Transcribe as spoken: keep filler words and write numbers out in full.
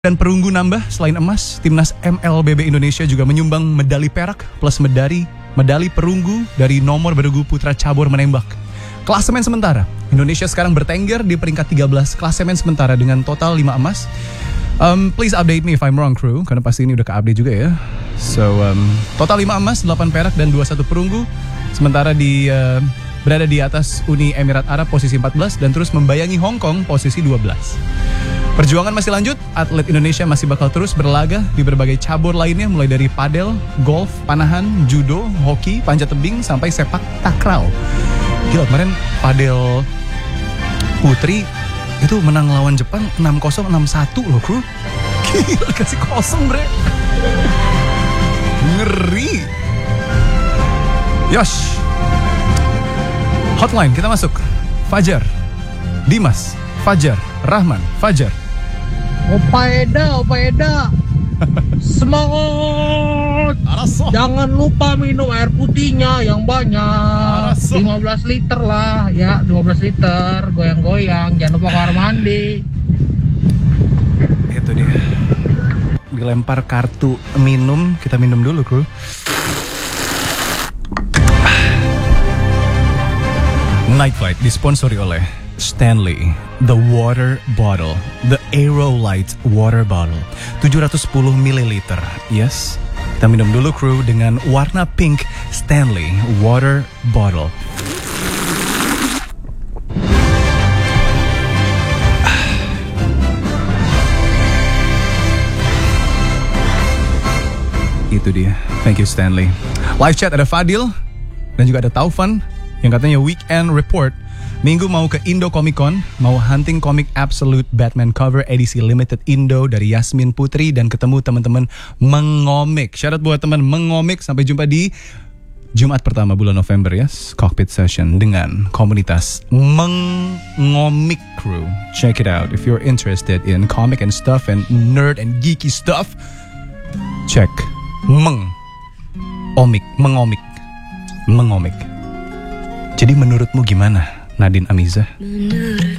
Dan perunggu nambah, selain emas, timnas M L B B Indonesia juga menyumbang medali perak plus medali medali perunggu dari nomor bergu putra cabur menembak. Klasemen sementara, Indonesia sekarang bertengger di peringkat tiga belas klasemen sementara dengan total lima emas. Um, please update me if I'm wrong, crew, karena pasti ini udah ke-update juga ya. So, um, total lima emas, delapan perak dan dua puluh satu perunggu. Sementara di uh, berada di atas Uni Emirat Arab posisi empat belas dan terus membayangi Hong Kong posisi dua belas. Perjuangan masih lanjut, atlet Indonesia masih bakal terus berlaga di berbagai cabur lainnya mulai dari padel, golf, panahan, judo, hoki, panjat tebing, sampai sepak takraw. Gila, kemarin padel putri itu menang lawan Jepang enam kosong enam satu loh, kru. Gila, kasih kosong, bre. Ngeri. Yosh. Hotline, kita masuk. Fajar, Dimas, Fajar, Rahman, Fajar. Opa Eda, Opa Eda. Semangat. Araso. Jangan lupa minum air putihnya yang banyak. Araso. lima belas liter lah, ya, lima belas liter. Goyang-goyang, jangan lupa kamar mandi. Itu dia. Dilempar kartu minum, kita minum dulu, kru. Night Flight disponsori oleh Stanley, the water bottle, the Aerolite water bottle, tujuh ratus sepuluh mililiter. Yes, kita minum dulu, kru, dengan warna pink Stanley water bottle. Itu dia. Thank you, Stanley. Live chat ada Fadil dan juga ada Taufan yang katanya weekend report minggu mau ke Indo Comic Con, mau hunting komik Absolute Batman cover edisi limited Indo dari Yasmin Putri dan ketemu teman-teman mengomik. Syarat buat teman mengomik. Sampai jumpa di Jumat pertama bulan November ya, Cockpit Session dengan komunitas mengomik crew. Check it out if you're interested in comic and stuff and nerd and geeky stuff. Check meng omik, mengomik, mengomik. Jadi menurutmu gimana, Nadine Amiza?